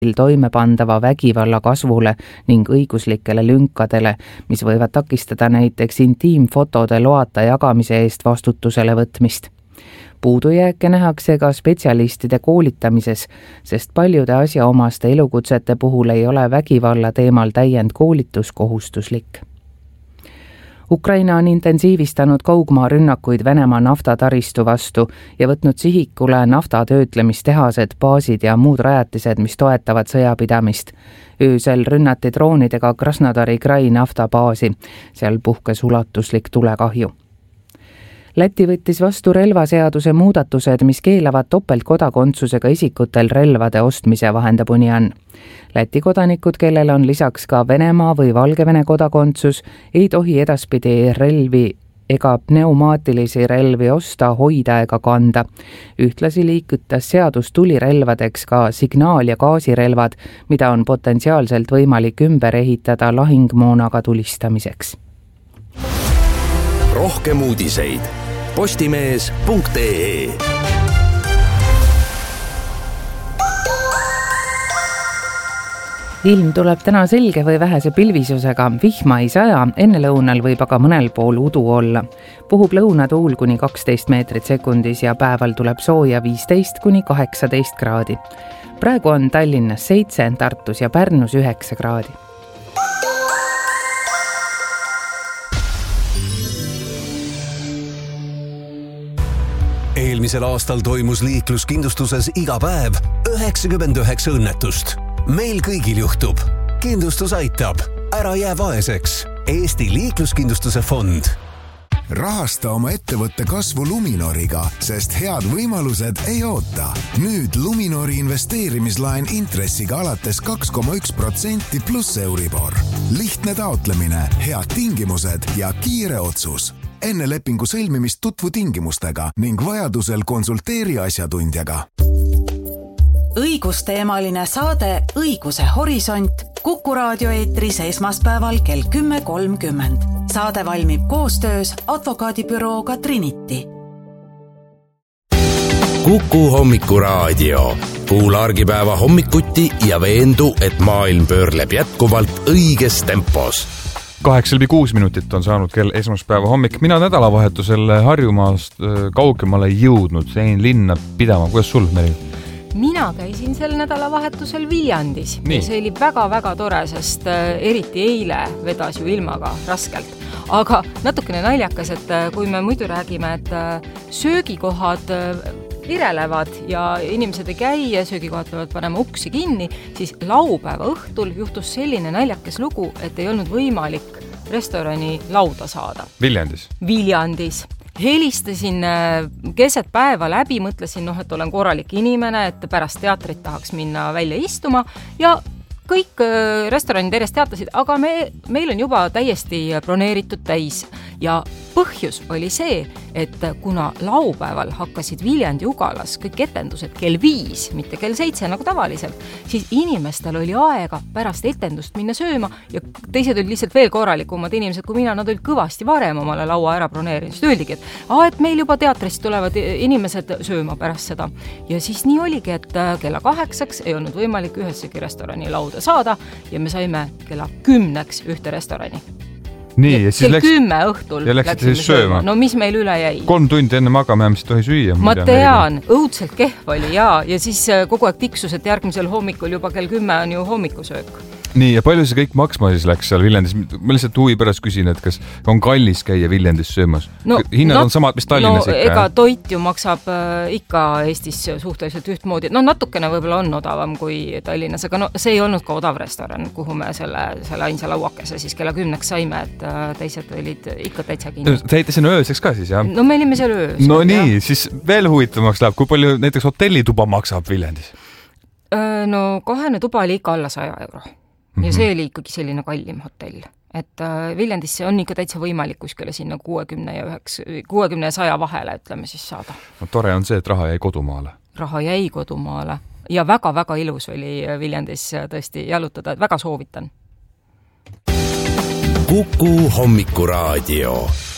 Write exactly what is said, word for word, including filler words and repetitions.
toimepandava vägivalla kasvule ning õiguslikele lünkadele, mis võivad takistada näiteks intiimfotode loata jagamise eest vastutusele võtmist. Puudujääke nähakse ka spetsialistide koolitamises, sest paljude asjaomaste elukutsete puhul ei ole vägivalla teemal täiendkoolitus kohustuslik. Ukraina on intensiivistanud kaugmaa rünnakuid Venemaa naftataristu vastu ja võtnud sihikule naftatöötlemistehased, baasid ja muud rajatised, mis toetavad sõjapidamist. Öösel rünnati droonidega Krasnodari Krai naftabaasi, seal puhkes ulatuslik tulekahju. Läti võttis vastu relvaseaduse muudatused, mis keelavad topeltkodakondsusega isikutel relvade ostmise, vahendab Union. Läti kodanikud, kellel on lisaks ka Venemaa või Valgevene kodakondsus, ei tohi edaspidi relvi ega pneumaatilisi relvi osta, hoida ega kanda. Ühtlasi liikutas seadus tulirelvadeks ka signaal- ja gaasirelvad, mida on potentsiaalselt võimalik ümber ehitada lahingmoonaga tulistamiseks. Rohkem uudiseid postimees punkt ee. Ilm tuleb täna selge või vähese pilvisusega, vihma ei saja, enne lõunal võib aga mõnel pool udu olla. Puhub lõunatuul kuni kaksteist meetrit sekundis ja päeval tuleb sooja viisteist kuni kaheksateist kraadi. Praegu on Tallinnas seitse, Tartus ja Pärnus üheksa kraadi. Eelmisel aastal toimus liikluskindlustuses iga päev üheksakümmend üheksa õnnetust. Meil kõigil juhtub. Kindlustus aitab. Ära jää vaeseks. Eesti liikluskindlustuse fond. Rahasta oma ettevõtte kasvu Luminoriga, sest head võimalused ei oota. Nüüd Luminori investeerimislaen intressiga alates kaks koma üks protsenti pluss Euribor. Lihtne taotlemine, head tingimused ja kiire otsus. Enne lepingu sõlmimist tutvu tingimustega ning vajadusel konsulteeri asjatundjaga. Õigusteemaline saade Õiguse horisont Kuku raadio eetris esmaspäeval kell kümme kolmkümmend. Saade valmib koostöös advokaadibürooga Trinity. Kuku hommikuraadio. Kuula argipäeva hommikuti ja veendu, et maailm pöörleb jätkuvalt õiges tempos. Kaheksa läbi kuus minutit on saanud kell esmaspäeva hommik. Mina nädalavahetusel Harjumaast kaugemale jõudnud, jäin linna pidama. Kuidas sul, Meri? Mina käisin sel nädalavahetusel Viljandis. Nii. Ja see oli väga-väga tore, sest eriti eile vedas ju ilmaga raskelt. Aga natukene naljakas, et kui me muidu räägime, et söögikohad virelevad ja inimesed ei käi ja söögikohad peavad panema uksi kinni, siis laupäeva õhtul juhtus selline naljakas lugu, et ei olnud võimalik restorani lauda saada. Viljandis? Viljandis. Helistasin keset päeva läbi, mõtlesin, noh, et olen korralik inimene, et pärast teatrit tahaks minna välja istuma ja kõik restoranid järjest teatasid, aga me, meil on juba täiesti broneeritud täis ja põhjus oli see, et kuna laupäeval hakkasid Viljandi Ugalas kõik etendused kell viis, mitte kell seitse nagu tavaliselt, siis inimestel oli aega pärast etendust minna sööma ja teised olid lihtsalt veel korralikumad inimesed kui mina, nad olid kõvasti varem omale laua ära broneerinud. Siis öeldigi, et, aa, et meil juba teatrist tulevad inimesed sööma pärast seda. Ja siis nii oligi, et kella kaheksaks ei olnud võimalik ühessegi restorani lauda saada ja me saime kella kümneks ühte restorani. Nii, ja siis läks, kümme õhtul ja läksite siis sööma. No mis meil üle jäi? Kolm tundi enne magama jäämist tohi süüa. Ma tean, õudselt kehv oli ja, ja siis kogu aeg tiksus, et järgmisel hommikul juba kell kümme on ju hommikusöök. Nii, ja palju see kõik maksma siis läks seal Viljandis? Ma lihtsalt huvi pärast küsin, et kas on kallis käia Viljandis söömas? No, Hinnad no, on samad, mis Tallinnas no, ikka. Ega toit ju maksab äh, ikka Eestis suhteliselt ühtmoodi. No natukene võib-olla on odavam kui Tallinnas, aga no, see ei olnud ka odav restoran, kuhu me selle, selle ainsa lauakese siis kella kümneks saime, et äh, teised olid ikka täitsa kinni. Teite sinna ööseks ka siis, jah? No me olime seal öös. No nii, jah. Siis veel huvitavamaks läheb, kui palju näiteks hotellituba maksab Viljandis? Äh, no kahene tuba oli ikka alla saja euro. Ja see oli ikkagi selline kallim hotell. Et äh, Viljandisse on ikka täitsa võimalik kuskile sinna kuuekümne ja kuuekümne ja saja vahele, ütleme siis saada. No, tore on see, et raha jäi kodumaale. Raha jäi kodumaale. Ja väga-väga ilus oli Viljandis tõesti jalutada, et väga soovitan. Kuku hommikuraadio.